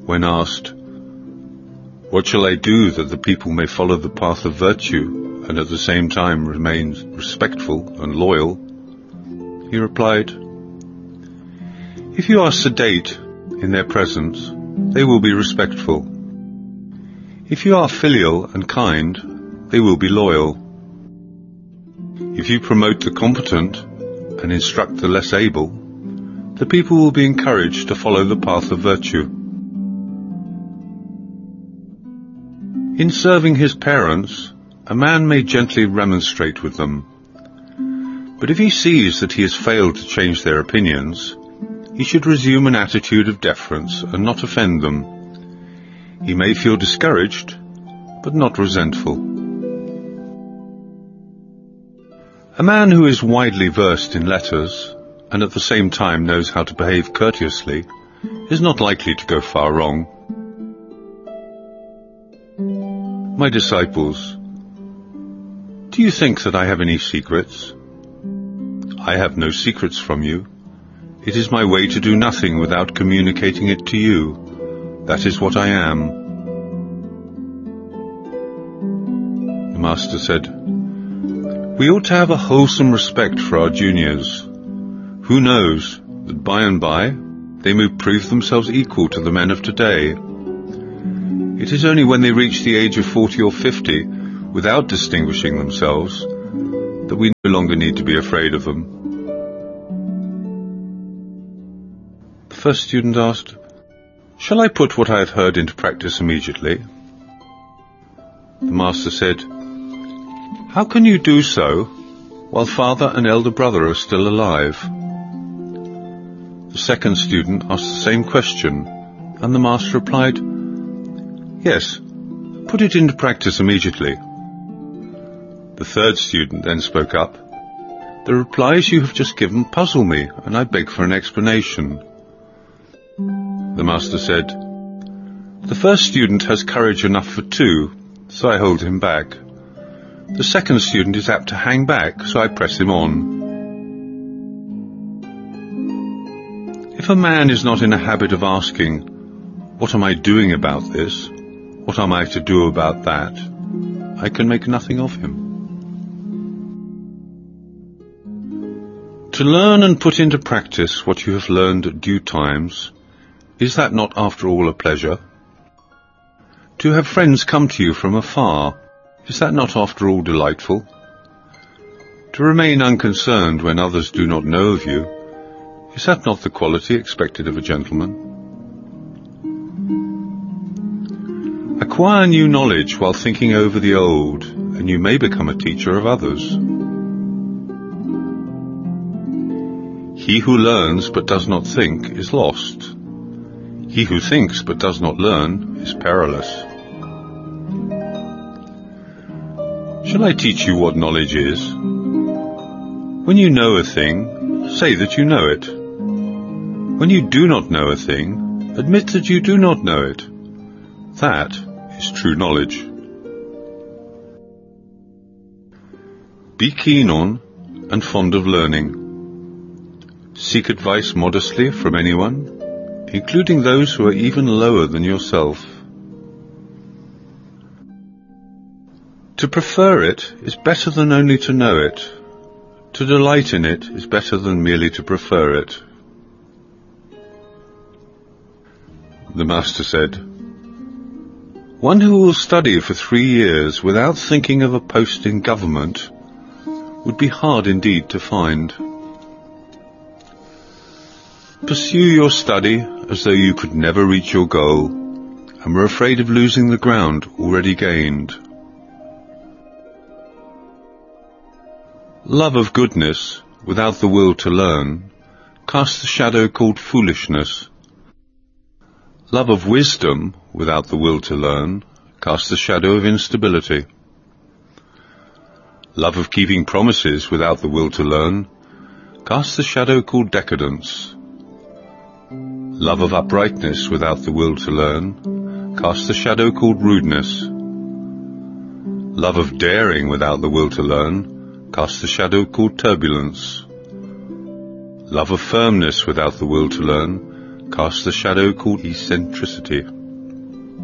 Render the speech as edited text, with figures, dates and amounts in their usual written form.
when asked, "What shall I do that the people may follow the path of virtue and at the same time remain respectful and loyal?" he replied, "If you are sedate in their presence, they will be respectful. If you are filial and kind, they will be loyal. If you promote the competent and instruct the less able, the people will be encouraged to follow the path of virtue. In serving his parents, a man may gently remonstrate with them. But if he sees that he has failed to change their opinions, he should resume an attitude of deference and not offend them. He may feel discouraged, but not resentful. A man who is widely versed in letters and at the same time knows how to behave courteously is not likely to go far wrong. My disciples, do you think that I have any secrets? I have no secrets from you. It is my way to do nothing without communicating it to you. That is what I am. The Master said, "We ought to have a wholesome respect for our juniors. Who knows that by and by they may prove themselves equal to the men of today? It is only when they reach the age of 40 or 50, without distinguishing themselves, that we no longer need to be afraid of them." The first student asked, "Shall I put what I have heard into practice immediately?" The Master said, "How can you do so while father and elder brother are still alive?" The second student asked the same question, and the Master replied, "Yes, put it into practice immediately." The third student then spoke up, "The replies you have just given puzzle me, and I beg for an explanation." The Master said, "The first student has courage enough for 2, so I hold him back. The second student is apt to hang back, so I press him on. If a man is not in a habit of asking, 'What am I doing about this? What am I to do about that?' I can make nothing of him." To learn and put into practice what you have learned at due times, is that not after all a pleasure? To have friends come to you from afar, is that not after all delightful? To remain unconcerned when others do not know of you, is that not the quality expected of a gentleman? Acquire new knowledge while thinking over the old, and you may become a teacher of others. He who learns but does not think is lost. He who thinks but does not learn is perilous. Shall I teach you what knowledge is? When you know a thing, say that you know it. When you do not know a thing, admit that you do not know it. That is true knowledge. Be keen on and fond of learning. Seek advice modestly from anyone, including those who are even lower than yourself. To prefer it is better than only to know it. To delight in it is better than merely to prefer it. The Master said, "One who will study for 3 years without thinking of a post in government would be hard indeed to find. Pursue your study as though you could never reach your goal and were afraid of losing the ground already gained. Love of goodness without the will to learn casts the shadow called foolishness. Love of wisdom without the will to learn casts the shadow of instability. Love of keeping promises without the will to learn casts the shadow called decadence. Love of uprightness without the will to learn casts the shadow called rudeness. Love of daring without the will to learn casts the shadow called turbulence. Love of firmness without the will to learn casts the shadow called eccentricity.